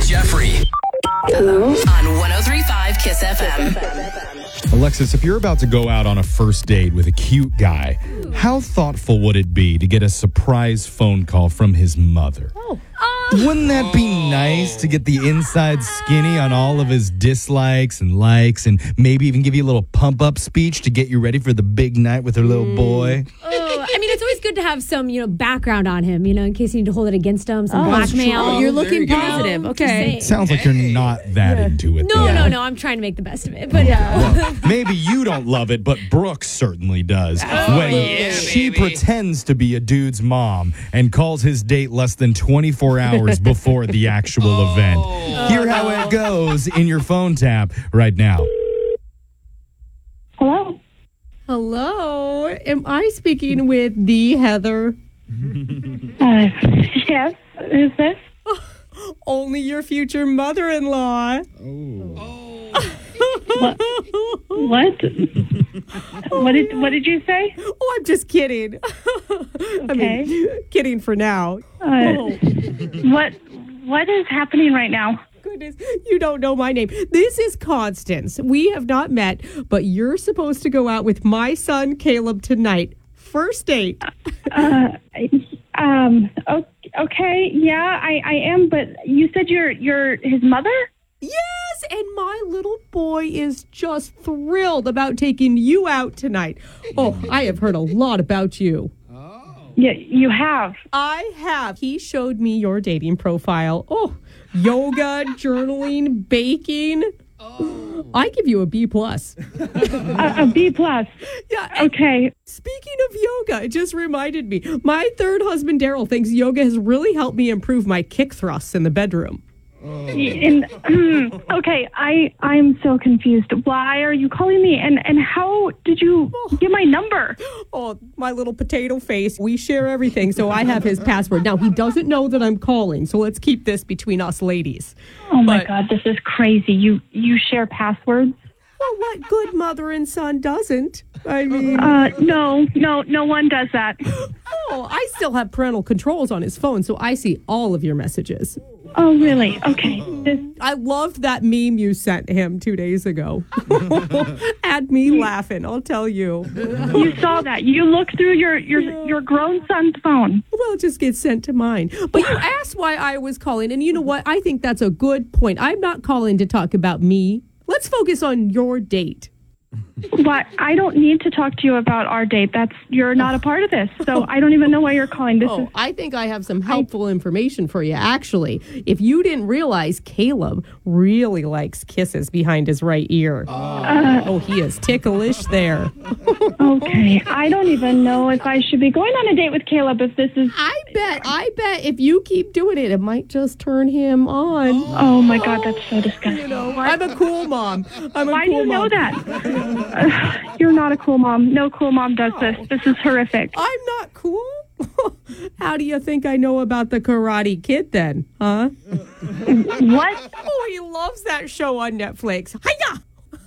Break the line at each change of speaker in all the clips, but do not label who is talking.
and Jeffrey.
Hello?
On 103.5 Kiss FM.
Alexis, if you're about to go out on a first date with a cute guy, how thoughtful would it be to get a surprise phone call from his mother? Wouldn't that be nice to get the inside skinny on all of his dislikes and likes, and maybe even give you a little pump-up speech to get you ready for the big night with her little boy?
I mean, it's always good to have some, background on him, in case you need to hold it against him, some blackmail.
You're looking positive. Okay.
Sounds like you're not that into it.
No,
though.
no, I'm trying to make the best of it. But yeah.
Well, maybe you don't love it, but Brooke certainly does. When she pretends to be a dude's mom and calls his date less than 24 hours before the actual event. Hear how it goes in your phone tap right now.
Hello.
Hello. Am I speaking with the Heather?
Yes. Who's this?
Only your future mother-in-law.
What? What did you say?
Oh, I'm just kidding.
Okay.
Kidding for now.
What is happening right now?
Goodness, you don't know my name. This is Constance. We have not met, but you're supposed to go out with my son Caleb tonight. First date.
Okay. Yeah, I am. But you said you're his mother?
Yes, and my little boy is just thrilled about taking you out tonight. Oh, I have heard a lot about you.
Yeah, you have.
I have. He showed me your dating profile. Oh, yoga, journaling, baking. I give you a B+.
A B+.
Yeah.
Okay.
Speaking of yoga, it just reminded me. My third husband, Daryl, thinks yoga has really helped me improve my kick thrusts in the bedroom.
Okay, I'm so confused. Why are you calling me? And how did you get my number?
Oh, my little potato face. We share everything, so I have his password. Now, he doesn't know that I'm calling, so let's keep this between us ladies.
Oh, my God, this is crazy. You share passwords?
Well, what good mother and son doesn't? I mean...
No one does that.
Oh, I still have parental controls on his phone, so I see all of your messages.
Oh, really? Okay.
I loved that meme you sent him 2 days ago. Had me laughing, I'll tell you.
You saw that. You looked through your grown son's phone.
Well, it just gets sent to mine. But you asked why I was calling, and you know what? I think that's a good point. I'm not calling to talk about me. Let's focus on your date.
What? I don't need to talk to you about our date. You're not a part of this, so I don't even know why you're calling.
I think I have some helpful information for you, actually. If you didn't realize, Caleb really likes kisses behind his right ear. He is ticklish there.
Okay. I don't even know if I should be going on a date with Caleb if this is...
I bet if you keep doing it, it might just turn him on.
Oh, my God, that's so disgusting.
I'm a cool mom.
Why do you know that? You're not a cool mom. No cool mom does this. This is horrific.
I'm not cool? How do you think I know about the Karate Kid then, huh?
What?
Oh, he loves that show on Netflix. Hiya!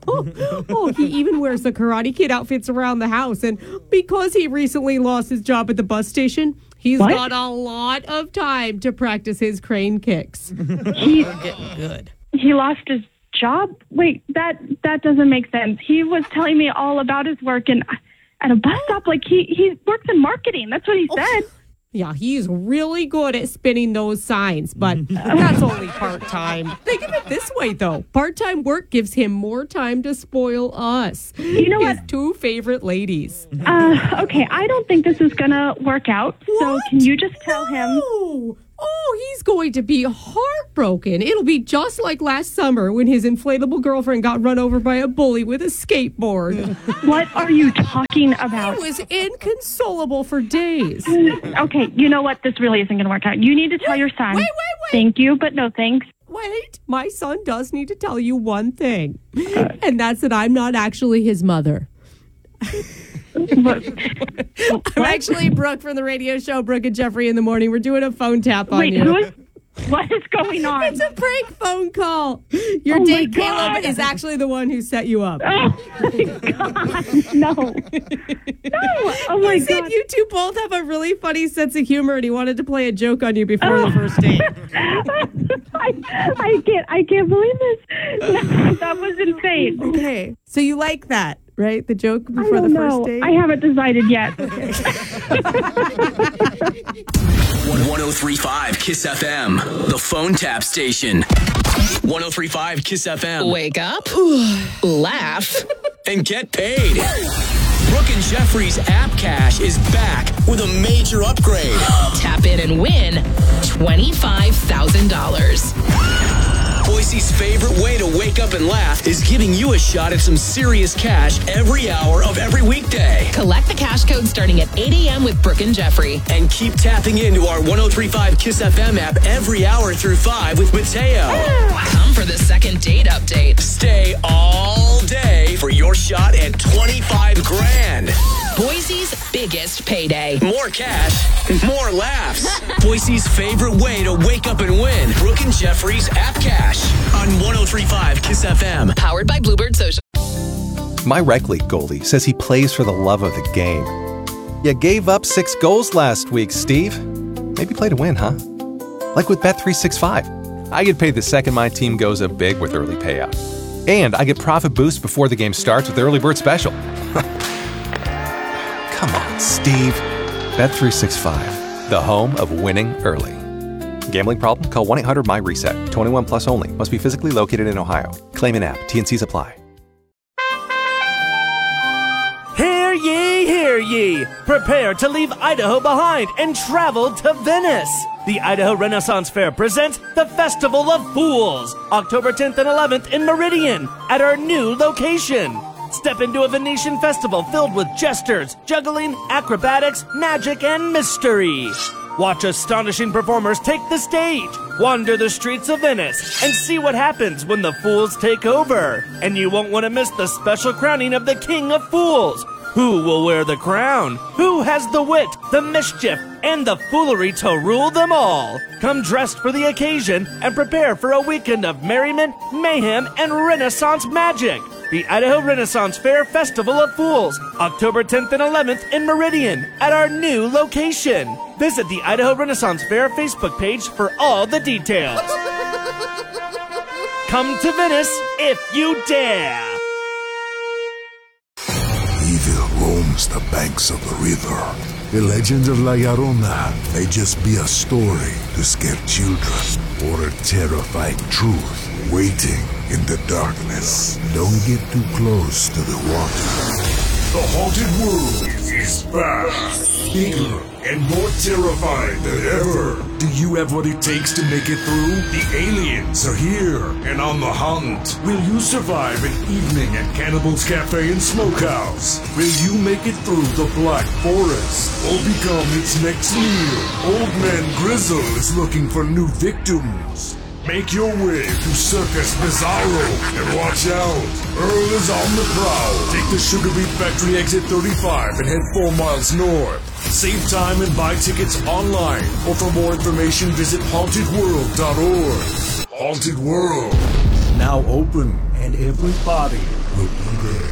He even wears the Karate Kid outfits around the house. And because he recently lost his job at the bus station, he's got a lot of time to practice his crane kicks.
He's
getting good.
He lost his job? Wait, that doesn't make sense. He was telling me all about his work and at a bus stop. Like he works in marketing. That's what he said.
Yeah, he's really good at spinning those signs, but that's only part-time. Think of it this way, though. Part-time work gives him more time to spoil us.
You know
his two favorite ladies.
Okay, I don't think this is going to work out.
What?
So can you just tell him...
Oh, he's going to be heartbroken. It'll be just like last summer when his inflatable girlfriend got run over by a bully with a skateboard.
What are you talking about?
He was inconsolable for days.
Okay, you know what? This really isn't going to work out. You need to tell your son.
Wait.
Thank you, but no thanks.
Wait, my son does need to tell you one thing, and that's that I'm not actually his mother. I'm actually Brooke from the radio show Brooke and Jeffrey in the Morning. We're doing a phone tap on you.
Wait, What is going on?
It's a prank phone call. Your
Oh my
date,
God.
Caleb, is actually the one who set you up.
Oh my God. No. No. Oh my
He said
God.
you two both have a really funny sense of humor and he wanted to play a joke on you before the first date.
I can't believe this. That was insane.
Okay. So you like that, right? The joke
I
before the
don't
first
know.
date?
I haven't decided yet.
1035 Kiss FM, the phone tap station. 1035 Kiss FM.
Wake up, laugh,
And get paid. Brooke and Jeffrey's App Cash is back with a major upgrade.
tap in and win $25,000.
Boise's favorite way to wake up and laugh is giving you a shot at some serious cash every hour of every weekday.
Collect the cash code starting at 8 a.m. with Brooke and Jeffrey.
And keep tapping into our 1035 Kiss FM app every hour through 5 with Mateo.
Come for the second date update.
Stay all day for your shot at 25 grand.
Boise's biggest payday.
More cash, more laughs. Boise's favorite way to wake up and win. Brooke and Jeffrey's App Cash on 1035 Kiss FM.
Powered by Bluebird Social.
My rec league goalie says he plays for the love of the game. You gave up 6 goals last week, Steve. Maybe play to win, huh? Like with Bet365. I get paid the second my team goes up big with early payout. And I get profit boost before the game starts with the early bird special. Come on, Steve. Bet365, the home of winning early. Gambling problem? Call 1-800-MY-RESET. 21 plus only. Must be physically located in Ohio. Claim an app. T&Cs apply.
Hear ye, hear ye! Prepare to leave Idaho behind and travel to Venice! The Idaho Renaissance Fair presents the Festival of Fools, October 10th and 11th in Meridian, at our new location. Step into a Venetian festival filled with jesters, juggling, acrobatics, magic, and mystery. Watch astonishing performers take the stage, wander the streets of Venice, and see what happens when the fools take over. And you won't want to miss the special crowning of the King of Fools. Who will wear the crown? Who has the wit, the mischief, and the foolery to rule them all? Come dressed for the occasion and prepare for a weekend of merriment, mayhem, and Renaissance magic. The Idaho Renaissance Fair Festival of Fools, October 10th and 11th in Meridian at our new location. Visit the Idaho Renaissance Fair Facebook page for all the details. Come to Venice if you dare.
Evil roams the banks of the river. The legend of La Llorona may just be a story to scare children or a terrifying truth waiting in the darkness. Don't get too close to the water. The haunted world is back. Bigger and more terrifying than ever. Do you have what it takes to make it through? The aliens are here and on the hunt. Will you survive an evening at Cannibal's Cafe and Smokehouse? Will you make it through the Black Forest or become its next meal? Old Man Grizzle is looking for new victims. Make your way to Circus Bizarro and watch out. Earl is on the prowl. Take the Sugar Beet Factory exit 35 and head 4 miles north. Save time and buy tickets online. Or for more information, visit hauntedworld.org. Haunted World. Now open and everybody will be there.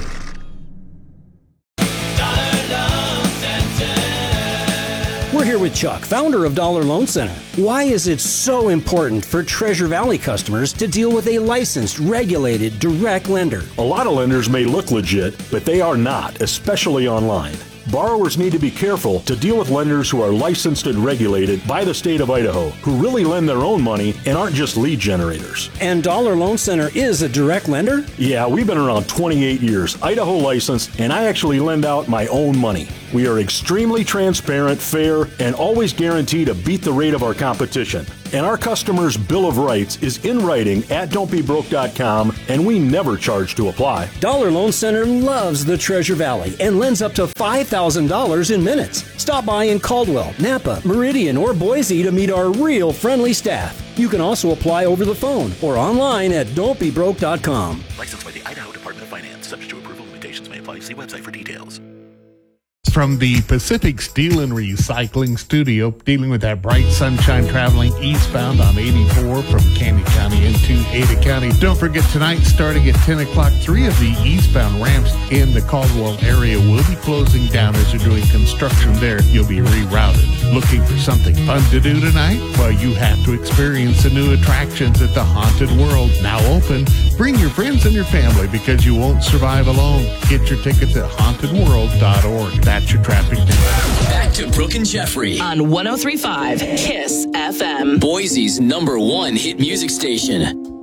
We're here with Chuck, founder of Dollar Loan Center. Why is it so important for Treasure Valley customers to deal with a licensed, regulated, direct lender?
A lot of lenders may look legit, but they are not, especially online. Borrowers need to be careful to deal with lenders who are licensed and regulated by the state of Idaho, who really lend their own money and aren't just lead generators.
And Dollar Loan Center is a direct lender?
Yeah, we've been around 28 years, Idaho licensed, and I actually lend out my own money. We are extremely transparent, fair, and always guarantee to beat the rate of our competition. And our customers' Bill of Rights is in writing at don'tbebroke.com, and we never charge to apply.
Dollar Loan Center loves the Treasure Valley and lends up to $5,000 in minutes. Stop by in Caldwell, Napa, Meridian, or Boise to meet our real friendly staff. You can also apply over the phone or online at don'tbebroke.com.
Licensed by the Idaho Department of Finance. Subject to approval, limitations may apply. See website for details. From the Pacific Steel and Recycling Studio, dealing with that bright sunshine traveling eastbound on 84 from Canyon County into Ada County. Don't forget tonight, starting at 10 o'clock, 3 of the eastbound ramps in the Caldwell area will be closing down as they're doing construction there. You'll be rerouted. Looking for something fun to do tonight? Well, you have to experience the new attractions at the Haunted World, now open. Bring your friends and your family because you won't survive alone. Get your tickets at hauntedworld.org. That's your traffic news.
Back to Brooke and Jeffrey
on 103.5 KISS FM,
Boise's #1 hit music station.